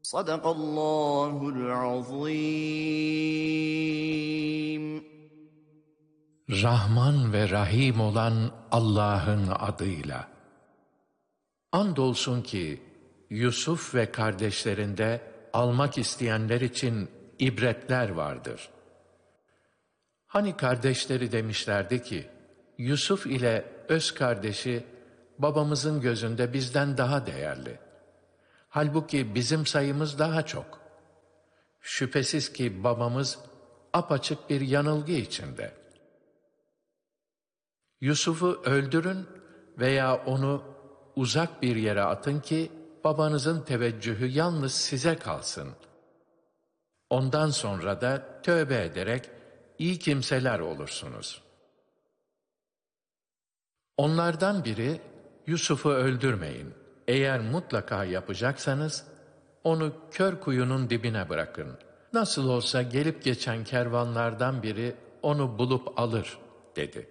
Sadakallahul azim. Rahman ve Rahim olan Allah'ın adıyla. Andolsun ki Yusuf ve kardeşlerinde almak isteyenler için ibretler vardır. Hani kardeşleri demişlerdi ki, Yusuf ile öz kardeşi babamızın gözünde bizden daha değerli. Halbuki bizim sayımız daha çok. Şüphesiz ki babamız apaçık bir yanılgı içinde. Yusuf'u öldürün veya onu uzak bir yere atın ki babanızın teveccühü yalnız size kalsın. Ondan sonra da tövbe ederek iyi kimseler olursunuz. Onlardan biri, Yusuf'u öldürmeyin. Eğer mutlaka yapacaksanız, onu kör kuyunun dibine bırakın. Nasıl olsa gelip geçen kervanlardan biri onu bulup alır, dedi.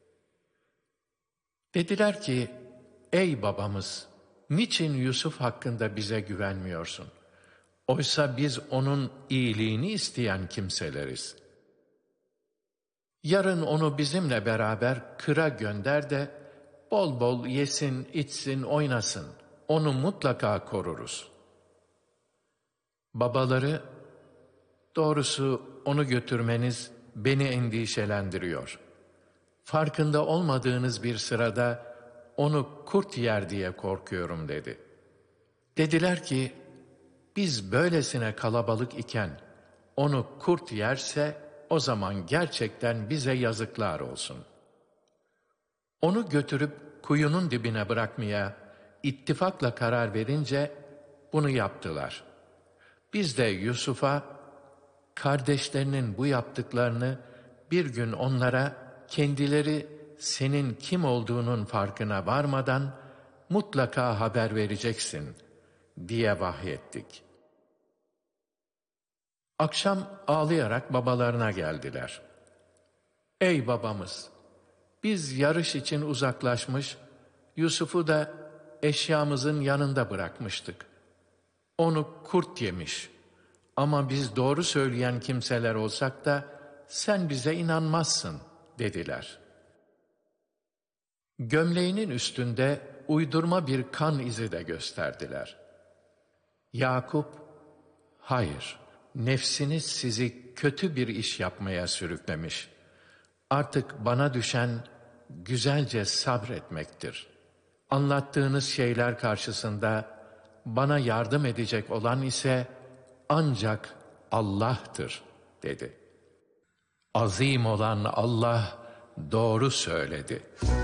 Dediler ki, ey babamız, niçin Yusuf hakkında bize güvenmiyorsun? Oysa biz onun iyiliğini isteyen kimseleriz. Yarın onu bizimle beraber kıra gönder de, bol bol yesin, içsin, oynasın. Onu mutlaka koruruz. Babaları, doğrusu onu götürmeniz beni endişelendiriyor. Farkında olmadığınız bir sırada onu kurt yer diye korkuyorum, dedi. Dediler ki, biz böylesine kalabalık iken onu kurt yerse o zaman gerçekten bize yazıklar olsun. Onu götürüp kuyunun dibine bırakmaya ittifakla karar verince bunu yaptılar. Biz de Yusuf'a kardeşlerinin bu yaptıklarını bir gün onlara kendileri senin kim olduğunun farkına varmadan mutlaka haber vereceksin diye vahyettik. Akşam ağlayarak babalarına geldiler. Ey babamız! Biz yarış için uzaklaşmış, Yusuf'u da eşyamızın yanında bırakmıştık. Onu kurt yemiş. Ama biz doğru söyleyen kimseler olsak da sen bize inanmazsın, dediler. Gömleğinin üstünde uydurma bir kan izi de gösterdiler. Yakup, hayır, nefsiniz sizi kötü bir iş yapmaya sürüklemiş. Artık bana düşen güzelce sabretmektir. Anlattığınız şeyler karşısında bana yardım edecek olan ise ancak Allah'tır, dedi. Azim olan Allah doğru söyledi.